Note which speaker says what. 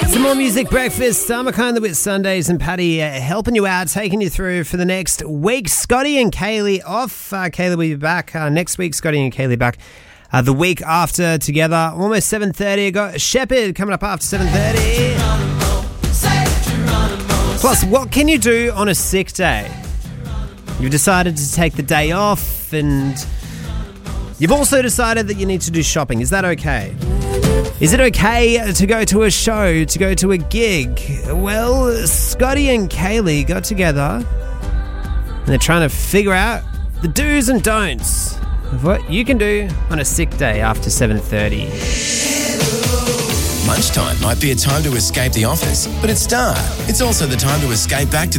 Speaker 1: Some more music breakfast. Summer kind of with Sundays and Paddy helping you out, taking you through for the next week. Scotty and Kaylee off. Kaylee will be back next week. Scotty and Kaylee back the week after together. Almost 7:30. I got Shepherd coming up after 7:30. Plus, what can you do on a sick day? You've decided to take the day off, and you've also decided that you need to do shopping. Is that okay? Is it okay to go to a show, to go to a gig? Well, Scotty and Kaylee got together and they're trying to figure out the do's and don'ts of what you can do on a sick day after 7:30.
Speaker 2: Lunchtime might be a time to escape the office, but at Star, it's also the time to escape back to